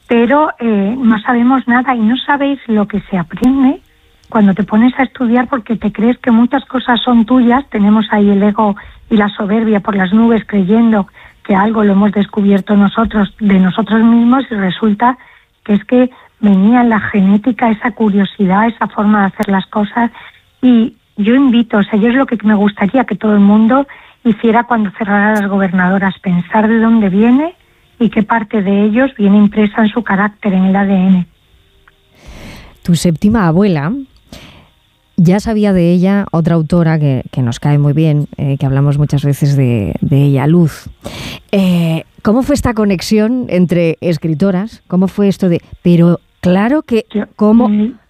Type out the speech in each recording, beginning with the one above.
pero no sabemos nada y no sabéis lo que se aprende cuando te pones a estudiar, porque te crees que muchas cosas son tuyas. Tenemos ahí el ego y la soberbia por las nubes, creyendo que algo lo hemos descubierto nosotros, de nosotros mismos, y resulta que es que venía en la genética esa curiosidad, esa forma de hacer las cosas. Y yo invito, o sea, yo es lo que me gustaría que todo el mundo hiciera cuando cerrara las gobernadoras, pensar de dónde viene y qué parte de ellos viene impresa en su carácter, en el ADN. Tu séptima abuela, ya sabía de ella otra autora que nos cae muy bien, que hablamos muchas veces de ella, Luz. ¿Cómo fue esta conexión entre escritoras? ¿Cómo fue esto de...? Pero claro que... ¿Cómo...?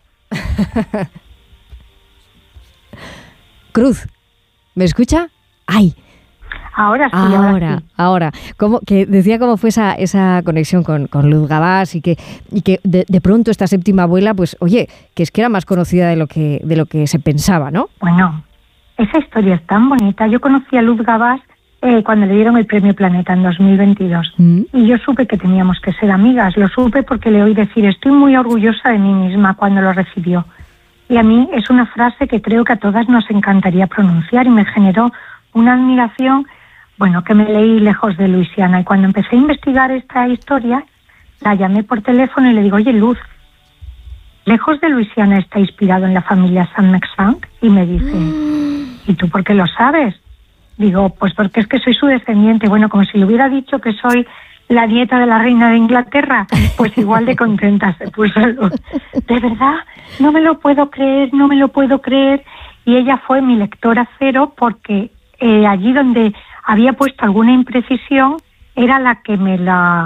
Cruz, ¿me escucha? ¡Ay! Ahora sí, ahora. ¿Cómo, que decía cómo fue esa conexión con Luz Gabás y que de pronto esta séptima abuela, pues oye, que es que era más conocida de lo que se pensaba, ¿no? Bueno, esa historia es tan bonita. Yo conocí a Luz Gabás cuando le dieron el Premio Planeta en 2022. Y yo supe que teníamos que ser amigas. Lo supe porque le oí decir, estoy muy orgullosa de mí misma, cuando lo recibió. Y a mí es una frase que creo que a todas nos encantaría pronunciar y me generó una admiración, bueno, que me leí Lejos de Luisiana. Y cuando empecé a investigar esta historia, la llamé por teléfono y le digo, oye, Luz, Lejos de Luisiana está inspirado en la familia Saint-Maixent. Y me dice, ¿y tú por qué lo sabes? Digo, pues porque es que soy su descendiente. Bueno, como si le hubiera dicho que soy la nieta de la reina de Inglaterra, pues igual de contenta se puso. De verdad, no me lo puedo creer. Y ella fue mi lectora cero porque allí donde había puesto alguna imprecisión era la que me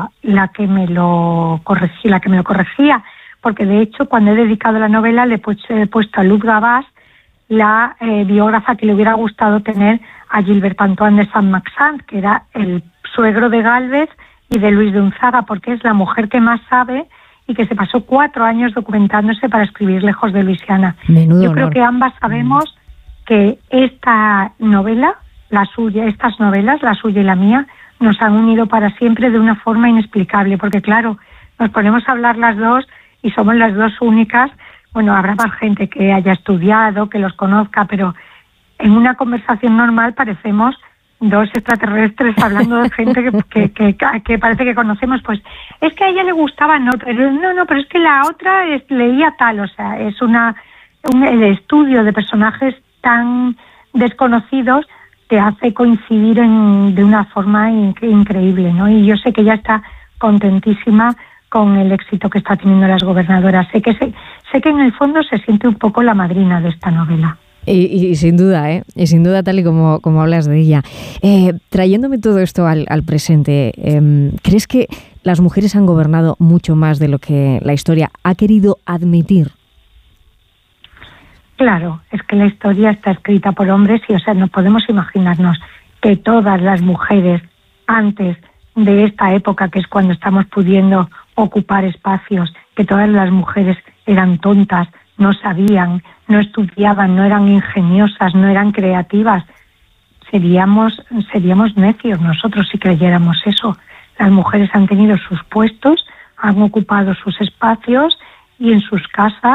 lo corregía, porque de hecho cuando he dedicado la novela le he puesto a Luz Gabás la biógrafa que le hubiera gustado tener a Gilbert Antoine de Saint-Maixent, que era el suegro de Gálvez y de Luis de Unzaga, porque es la mujer que más sabe y que se pasó 4 años documentándose para escribir Lejos de Luisiana. Menudo Yo creo que ambas sabemos que esta novela, estas novelas, la suya y la mía, nos han unido para siempre de una forma inexplicable, porque claro, nos ponemos a hablar las dos y somos las dos únicas. Bueno, habrá más gente que haya estudiado, que los conozca, pero en una conversación normal parecemos dos extraterrestres hablando de gente que parece que conocemos. Pues es que a ella le gustaba, pero es que la otra leía tal. O sea, es el estudio de personajes tan desconocidos te hace coincidir de una forma increíble, ¿no? Y yo sé que ella está contentísima con el éxito que está teniendo Las Gobernadoras. Sé que en el fondo se siente un poco la madrina de esta novela. Y sin duda, y sin duda, tal y como hablas de ella. Trayéndome todo esto al presente, ¿crees que las mujeres han gobernado mucho más de lo que la historia ha querido admitir? Claro, es que la historia está escrita por hombres y, o sea, no podemos imaginarnos que todas las mujeres antes de esta época, que es cuando estamos pudiendo ocupar espacios, que todas las mujeres eran tontas, no sabían, no estudiaban, no eran ingeniosas, no eran creativas. Seríamos necios nosotros si creyéramos eso. Las mujeres han tenido sus puestos, han ocupado sus espacios y en sus casas